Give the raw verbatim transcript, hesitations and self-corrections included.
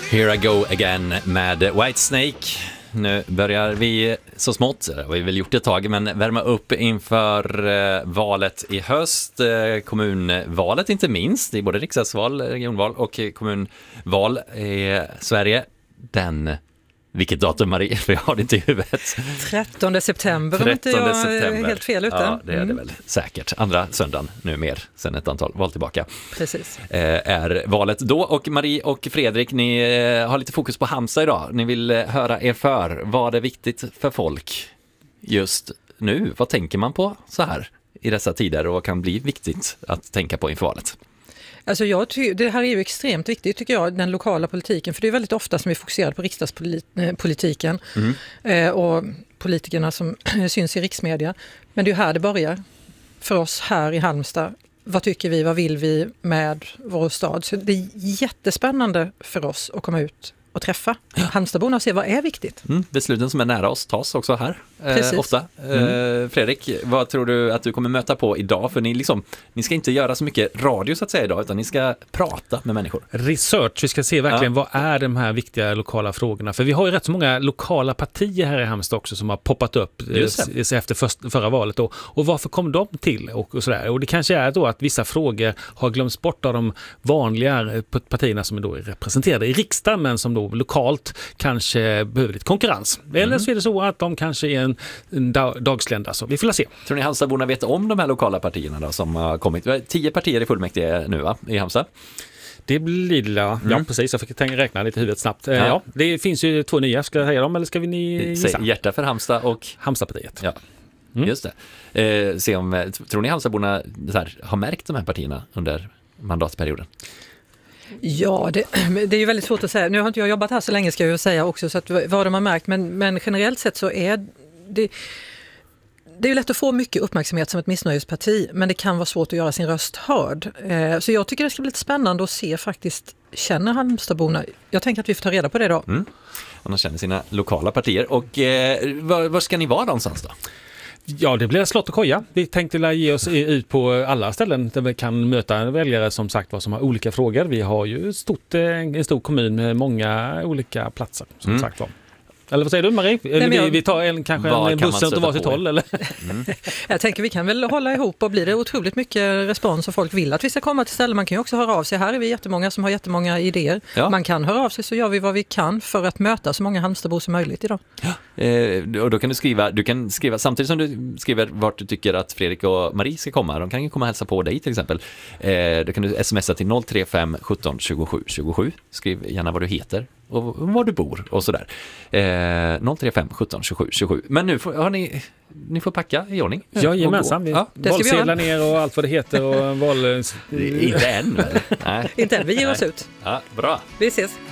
Here I go again med Whitesnake. Nu börjar vi så smått, det har vi väl gjort ett tag, men värma upp inför eh, valet i höst. Eh, kommunvalet inte minst, det är både riksdagsval, regionval och kommunval i Sverige. Den, vilket datum Marie, för jag har det inte i huvudet. trettonde september om inte jag är helt fel ute. Ja, det är det väl säkert. Andra söndagen nu mer, sen ett antal val tillbaka. Precis. Eh, är valet då. Och Marie och Fredrik, ni eh, har lite fokus på Halmstad idag. Ni vill eh, höra er för. Vad är viktigt för folk just nu? Vad tänker man på så här i dessa tider och vad kan bli viktigt att tänka på inför valet? Alltså jag ty- det här är ju extremt viktigt tycker jag, den lokala politiken, för det är väldigt ofta som vi fokuserar på riksdagspolitiken mm. eh, och politikerna som syns i riksmedia. Men det är här det börjar för oss här i Halmstad. Vad tycker vi, vad vill vi med vår stad? Så det är jättespännande för oss att komma ut och träffa ja. Halmstadborna och se vad är viktigt. Mm, besluten som är nära oss tas också här, eh, ofta. Mm. Eh, Fredrik, vad tror du att du kommer möta på idag? För ni, liksom, ni ska inte göra så mycket radio så att säga idag, utan ni ska prata med människor. Research, vi ska se verkligen ja. vad är de här viktiga lokala frågorna. För vi har ju rätt så många lokala partier här i Halmstad också som har poppat upp eh, efter för, förra valet. Då. Och varför kom de till? Och, och, sådär. Och det kanske är då att vissa frågor har glömts bort av de vanliga partierna som är då representerade i riksdagen, men som då lokalt kanske behöver lite konkurrens. Eller mm. så är det så att de kanske är en, en dagslända, så vi får se. Tror ni Halmstadborna vet om de här lokala partierna då, som har kommit? Tio partier i fullmäktige nu va, i Halmstad? Det blir lilla, mm. ja precis, jag fick tänka räkna lite huvudet snabbt. Ja. ja, det finns ju två nya, ska jag säga dem eller ska vi ni gissa? Hjärta för Halmstad och Halmstadpartiet. Ja. Mm. Just det. Eh, se om, tror ni Halmstadborna så här, har märkt de här partierna under mandatperioden? Ja, det, det är ju väldigt svårt att säga. Nu har inte jag jobbat här så länge ska jag säga också, så att vad de har märkt, men, men generellt sett så är det, det är ju lätt att få mycket uppmärksamhet som ett missnöjesparti, men det kan vara svårt att göra sin röst hörd. Eh, så jag tycker det ska bli lite spännande att se faktiskt, känner Halmstadborna? Jag tänker att vi får ta reda på det då. Mm. Och de känner sina lokala partier. Och eh, var, var ska ni vara någonstans då? Ja, det blir slott och koja. Vi tänkte ge oss ut på alla ställen där vi kan möta väljare som sagt vad som har olika frågor. Vi har ju stort, en stor kommun med många olika platser som mm. sagt var. Eller vad säger du Marie? Nej, vi, jag, vi tar en, kanske en buss och var sitt håll eller? Mm. Jag tänker vi kan väl hålla ihop och blir det otroligt mycket respons och folk vill att vi ska komma till ställen. Man kan ju också höra av sig. Här är vi jättemånga som har jättemånga idéer. Ja. Man kan höra av sig så gör vi vad vi kan för att möta så många Halmstadbor som möjligt idag. Ja. Eh, och då kan du skriva, du kan skriva samtidigt som du skriver vart du tycker att Fredrik och Marie ska komma. De kan ju komma och hälsa på dig till exempel. Eh, då kan du smsa till noll tre fem sjutton tjugosju tjugosju. Skriv gärna vad du heter och var du bor och sådär. Eh, noll tre fem sjutton tjugosju tjugosju. Men nu får, har ni, ni får packa i ordning. Ja, gemensamt. Ja, valsedlar ner och allt vad det heter. Och val... Inte än. Nej. Inte än, vi ger oss ut. Ja, bra. Vi ses.